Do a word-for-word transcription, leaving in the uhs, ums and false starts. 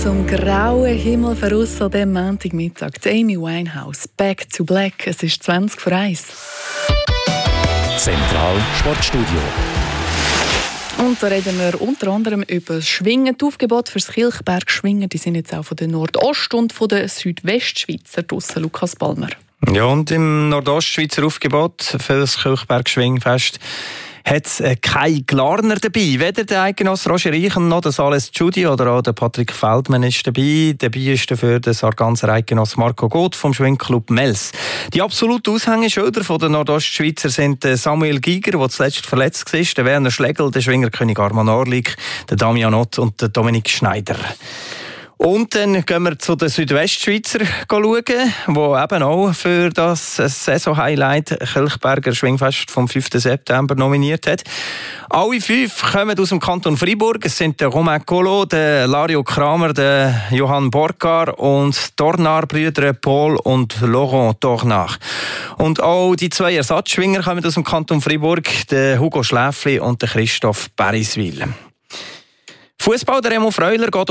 zum grauen Himmel voraus an diesem Montagmittag. Amy Winehouse, Back to Black. Es ist zwanzig vor eins. Zentral Sportstudio. Und da reden wir unter anderem über das Schwingen. Die Aufgebote für das Kilchberg-Schwingen, die sind jetzt auch von der Nordost- und von der Südwestschweizer draussen. Lukas Palmer. Ja, und im Nordostschweizer Aufgebot für das Kilchberg-Schwingfest hat es keinen Glarner dabei. Weder der Eigenoss Roger Reichen noch der Sales Giudi oder auch der Patrick Feldmann ist dabei. Dabei ist dafür der Sarganser Eigenoss Marco Goth vom Schwingclub Mels. Die absoluten Aushängeschilder der Nordostschweizer sind Samuel Giger, der zuletzt verletzt war, der Werner Schlegel, der Schwingerkönig Arman Orlik, der Damian Ott und der Dominik Schneider. Und dann gehen wir zu den Südwestschweizer schauen, die eben auch für das Saison-Highlight Kilchberger Schwingfest vom fünften September nominiert hat. Alle fünf kommen aus dem Kanton Freiburg. Es sind der Romain Collot, der Lario Kramer, der Johann Borkar und die Tornar-Brüder Paul und Laurent Tornar. Und auch die zwei Ersatzschwinger kommen aus dem Kanton Freiburg, der Hugo Schläfli und der Christoph Beriswil. Fußball, der Remo Freuler geht